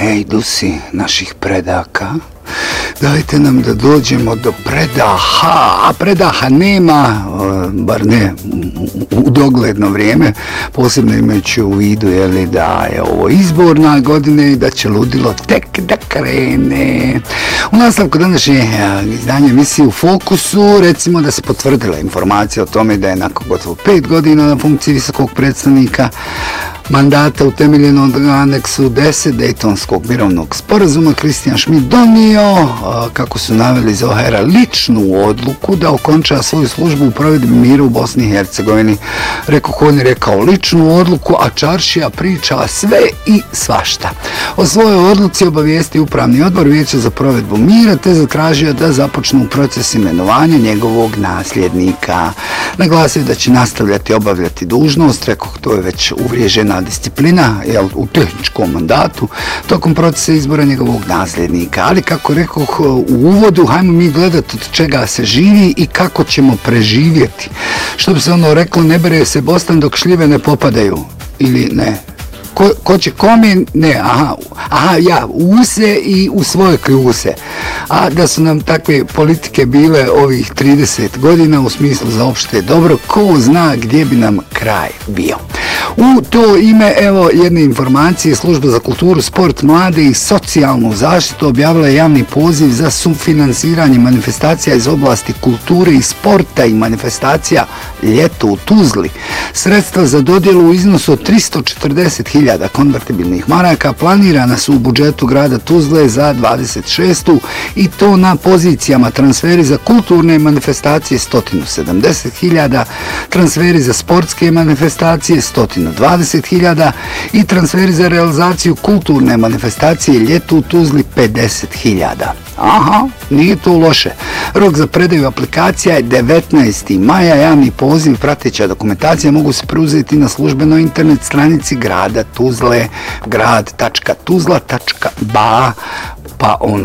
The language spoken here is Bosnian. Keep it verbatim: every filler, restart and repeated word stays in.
Hej, dusi naših predaka, dajte nam da dođemo do predaha, a predaha nema, bar ne u dogledno vrijeme, posebno imajući u vidu jeli, da je ovo izborna godina i da će ludilo tek da krene. U nastavku današnje izdanje emisije U fokusu, recimo da se potvrdila informacija o tome da je nakon gotovo pet godina na funkciji visokog predstavnika mandata utemeljenog na aneksu deset Dejtonskog mirovnog sporazuma Kristijan Šmit donio, kako su naveli iz O H R-a, ličnu odluku da okonča svoju službu u provedbi mira u Bosni i Hercegovini. Rekao on je rekao ličnu odluku, a Čaršija priča sve i svašta. O svojoj odluci obavijesti upravni odbor Vijeća za provedbu mira te zatražio da započnu proces imenovanja njegovog nasljednika. Naglasio da će nastavljati obavljati dužnost, rekao to je već uvriježena disciplina jel, u tehničkom mandatu tokom procesa izbora njegovog nasljednika. Ali kako rekao u uvodu, hajmo mi gledati od čega se živi i kako ćemo preživjeti. Što bi se ono reklo, ne bere se bostan dok šljive ne popadaju. Ili ne? Ko, ko će kome? Ne, aha, aha, ja, use i u svoje kljuse. A da su nam takve politike bile ovih trideset godina u smislu za opšte dobro, ko zna gdje bi nam kraj bio. U to ime, evo jedne informacije, Služba za kulturu, sport, mlade i socijalnu zaštitu objavila je javni poziv za sufinansiranje manifestacija iz oblasti kulture i sporta i manifestacija Ljeto u Tuzli. Sredstva za dodjelu u iznosu od tristo četrdeset hiljada konvertibilnih maraka planirana su u budžetu grada Tuzle za dvadeset šestu i to na pozicijama transferi za kulturne manifestacije sto sedamdeset hiljada, transferi za sportske manifestacije sto dvadeset hiljada i transferi za realizaciju kulturne manifestacije Ljeto u Tuzli pedeset hiljada. Aha, nije to loše. Rok za predaju aplikacija je devetnaestog maja. Javni poziv, prateća dokumentacija mogu se preuzeti na službenoj internet stranici grada Tuzle, grad tačka tuzla tačka ba, pa ono